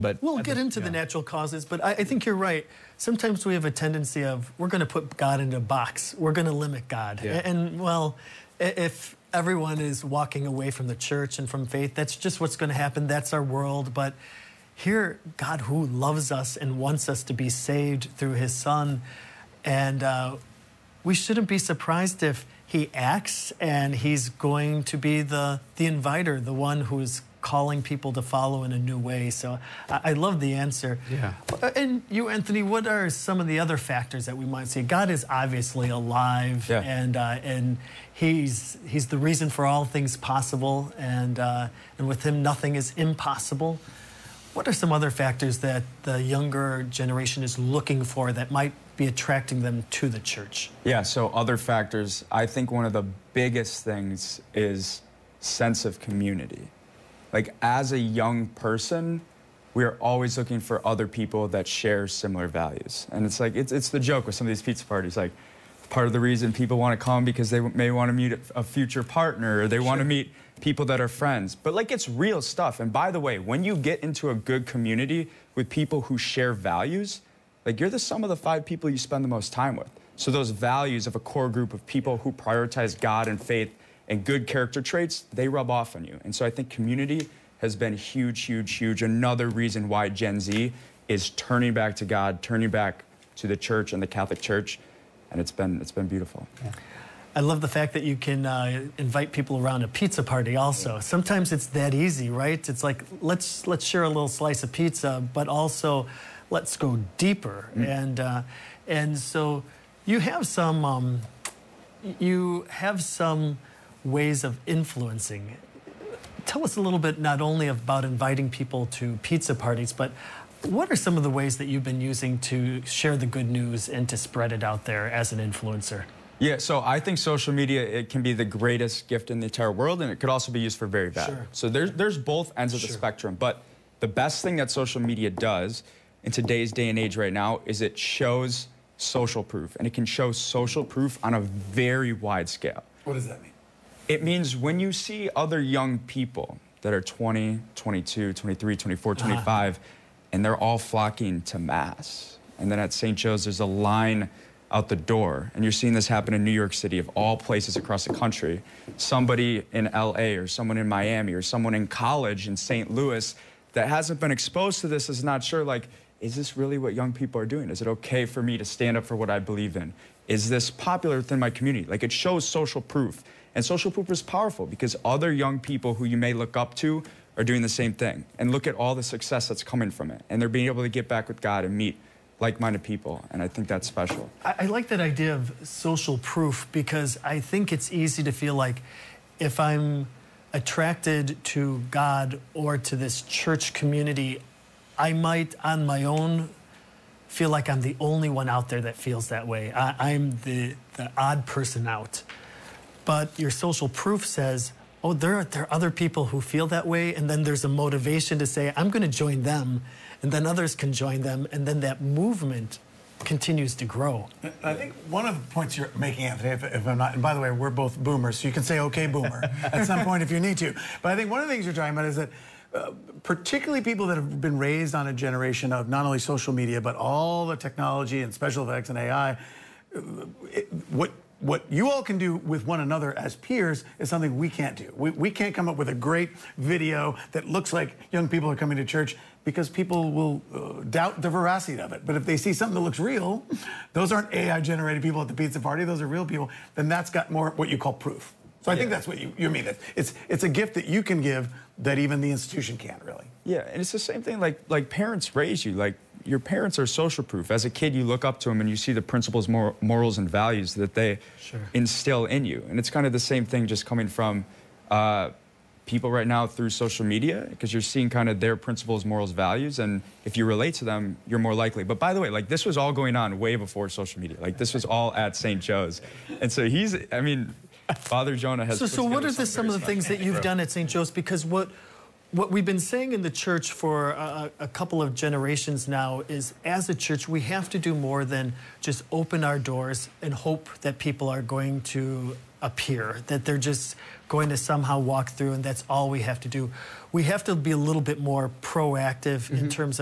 But we'll get into the natural causes, but I think you're right. Sometimes we have a tendency of, we're going to put God into a box. We're going to limit God. Yeah. And, well, if everyone is walking away from the church and from faith, that's just what's going to happen. That's our world. But here, God, who loves us and wants us to be saved through his Son, and we shouldn't be surprised if he acts and he's going to be the inviter, the one who's calling people to follow in a new way. So I love the answer. Yeah. And you, Anthony, what are some of the other factors that we might see? God is obviously alive, yeah. and he's the reason for all things possible, and with him nothing is impossible. What are some other factors that the younger generation is looking for that might be attracting them to the church? Yeah, so other factors, I think one of the biggest things is sense of community. Like, as a young person, we are always looking for other people that share similar values. And it's like, it's the joke with some of these pizza parties. Like, part of the reason people want to come because they may want to meet a future partner, or they want to meet people that are friends. But, like, it's real stuff. And by the way, when you get into a good community with people who share values, like, you're the sum of the 5 people you spend the most time with. So those values of a core group of people who prioritize God and faith and good character traits, they rub off on you. And so I think community has been huge, huge, huge. Another reason why Gen Z is turning back to God, turning back to the church and the Catholic Church, and it's been beautiful. Yeah. I love the fact that you can invite people around a pizza party also. Sometimes it's that easy, right? It's like, let's share a little slice of pizza, but also let's go deeper. And so you have some ways of influencing. Tell us a little bit not only about inviting people to pizza parties, but what are some of the ways that you've been using to share the good news and to spread it out there as an influencer? Yeah, so I think social media, it can be the greatest gift in the entire world, and it could also be used for very bad. Sure. So there's both ends of the spectrum, but the best thing that social media does in today's day and age right now is it shows social proof, and it can show social proof on a very wide scale. What does that mean? It means when you see other young people that are 20, 22, 23, 24, 25, and they're all flocking to Mass, and then at St. Joe's there's a line out the door, and you're seeing this happen in New York City, of all places across the country. Somebody in LA, or someone in Miami, or someone in college in St. Louis that hasn't been exposed to this is not sure, like, is this really what young people are doing? Is it okay for me to stand up for what I believe in? Is this popular within my community? Like, it shows social proof. And social proof is powerful because other young people who you may look up to are doing the same thing. And look at all the success that's coming from it. And they're being able to get back with God and meet like-minded people. And I think that's special. I like that idea of social proof, because I think it's easy to feel like if I'm attracted to God or to this church community, I might on my own feel like I'm the only one out there that feels that way. I'm the odd person out. But your social proof says, oh, there are other people who feel that way, and then there's a motivation to say, I'm going to join them, and then others can join them, and then that movement continues to grow. I think one of the points you're making, Anthony, if I'm not, and by the way, we're both boomers, so you can say, okay, boomer, at some point if you need to. But I think one of the things you're talking about is that particularly people that have been raised on a generation of not only social media, but all the technology and special effects and AI, what you all can do with one another as peers is something we can't do. We can't come up with a great video that looks like young people are coming to church, because people will doubt the veracity of it. But if they see something that looks real, those aren't AI-generated people at the pizza party, those are real people, then that's got more what you call proof. So I think that's what you mean. It's a gift that you can give that even the institution can't, really. Yeah, and it's the same thing like parents raise you. Like, your parents are social proof. As a kid, you look up to them and you see the principles, morals, and values that they instill in you. And it's kind of the same thing just coming from people right now through social media, because you're seeing kind of their principles, morals, values, and if you relate to them, you're more likely. But by the way, like, this was all going on way before social media. Like, this was all at St. Joe's. And so Father Jonah has So what are some of the things that you've done at St. Joe's? Because what we've been saying in the church for a couple of generations now is, as a church, we have to do more than just open our doors and hope that people are going to a peer, that they're just going to somehow walk through and that's all we have to do. We have to be a little bit more proactive in terms